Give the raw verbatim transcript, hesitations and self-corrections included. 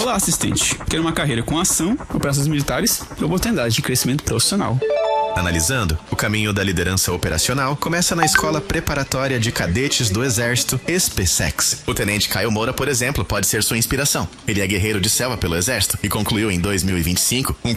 Olá, assistente. Quero uma carreira com ação, operações militares e oportunidade de crescimento profissional. Analisando, o caminho da liderança operacional começa na Escola Preparatória de Cadetes do Exército, ESPESEX. O tenente Caio Moura, por exemplo, pode ser sua inspiração. Ele é guerreiro de selva pelo Exército e concluiu em dois mil e vinte e cinco um